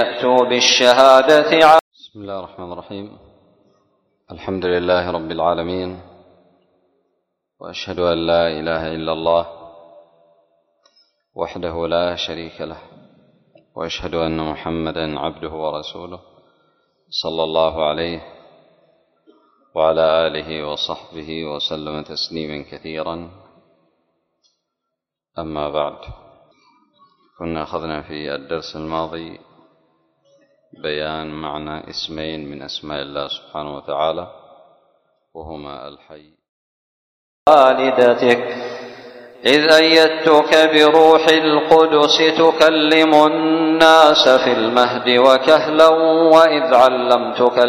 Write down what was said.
يأتوا بالشهادة. بسم الله الرحمن الرحيم. الحمد لله رب العالمين، وأشهد أن لا إله إلا الله وحده لا شريك له، وأشهد أن محمدا عبده ورسوله صلى الله عليه وعلى آله وصحبه وسلم تسليما كثيرا. أما بعد، كنا أخذنا في الدرس الماضي بيان معنى اسمين من أسماء الله سبحانه وتعالى، وهما الحي. والدتك إذ أيدتك بروح القدس تكلم الناس في المهد وكهلا، وإذ علمتك